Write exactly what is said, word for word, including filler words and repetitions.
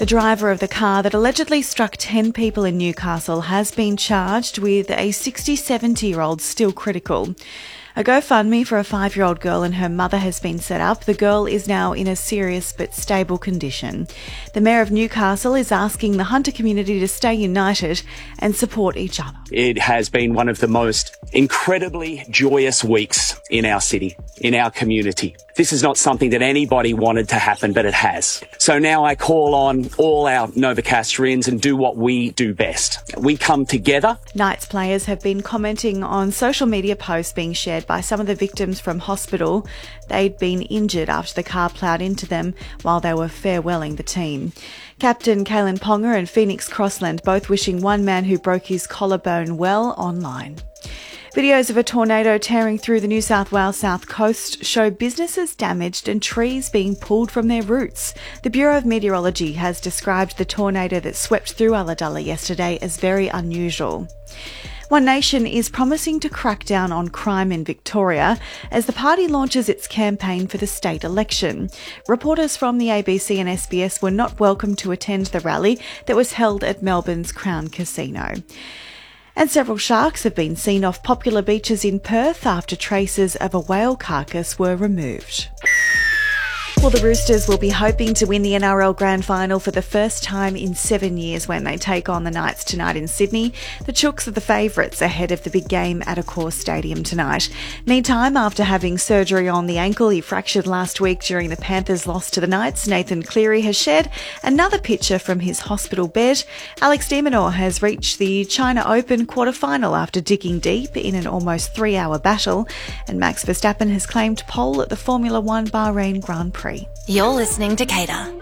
The driver of the car that allegedly struck ten people in Newcastle has been charged, with a sixty-seven-year-old still critical. A GoFundMe for a five-year-old girl and her mother has been set up. The girl is now in a serious but stable condition. The Mayor of Newcastle is asking the Hunter community to stay united and support each other. It has been one of the most incredibly joyous weeks in our city, in our community. This is not something that anybody wanted to happen, but it has. So now I call on all our Novocastrians and do what we do best. We come together. Knights players have been commenting on social media posts being shared by some of the victims from hospital. They'd been injured after the car ploughed into them while they were farewelling the team. Captain Kalen Ponga and Phoenix Crossland both wishing one man who broke his collarbone well online. Videos of a tornado tearing through the New South Wales south coast show businesses damaged and trees being pulled from their roots. The Bureau of Meteorology has described the tornado that swept through Ulladulla yesterday as very unusual. One Nation is promising to crack down on crime in Victoria as the party launches its campaign for the state election. Reporters from the A B C and S B S were not welcome to attend the rally that was held at Melbourne's Crown Casino. And several sharks have been seen off popular beaches in Perth after traces of a whale carcass were removed. Well, the Roosters will be hoping to win the N R L Grand Final for the first time in seven years when they take on the Knights tonight in Sydney. The Chooks are the favourites ahead of the big game at Accor Stadium tonight. Meantime, after having surgery on the ankle he fractured last week during the Panthers' loss to the Knights, Nathan Cleary has shared another picture from his hospital bed. Alex de Minaur has reached the China Open quarter-final after digging deep in an almost three-hour battle, and Max Verstappen has claimed pole at the Formula One Bahrain Grand Prix. You're listening to Cater.